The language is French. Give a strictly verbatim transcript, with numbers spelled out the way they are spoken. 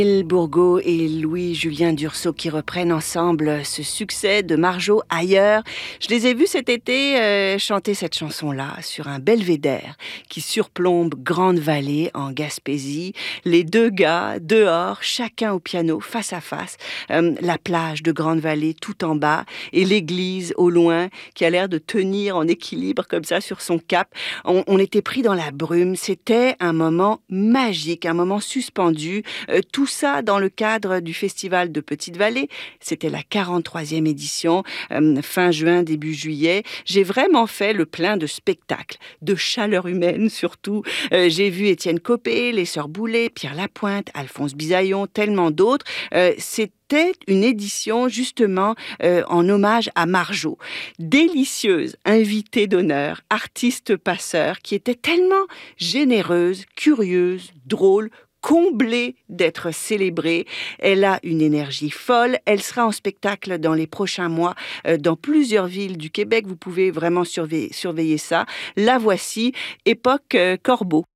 Gilles Bourgault et Louis-Julien Dursault qui reprennent ensemble ce succès de Marjo ailleurs. Je les ai vus cet été euh, chanter cette chanson-là sur un belvédère qui surplombe Grande-Vallée en Gaspésie. Les deux gars dehors, chacun au piano, face à face. Euh, la plage de Grande-Vallée tout en bas et l'église au loin qui a l'air de tenir en équilibre comme ça sur son cap. On, on était pris dans la brume. C'était un moment magique, un moment suspendu. Euh, tout ça dans le cadre du Festival de Petite-Vallée. C'était la quarante-troisième édition, euh, fin juin, début juillet. J'ai vraiment fait le plein de spectacles, de chaleur humaine surtout. Euh, j'ai vu Étienne Copé, les Sœurs Boulay, Pierre Lapointe, Alphonse Bisaillon, tellement d'autres. Euh, c'était une édition justement euh, en hommage à Marjo. Délicieuse invitée d'honneur, artiste passeur, qui était tellement généreuse, curieuse, drôle, comblée d'être célébrée. Elle a une énergie folle. Elle sera en spectacle dans les prochains mois euh, dans plusieurs villes du Québec. Vous pouvez vraiment surveiller, surveiller ça. La voici, époque euh, Corbeau.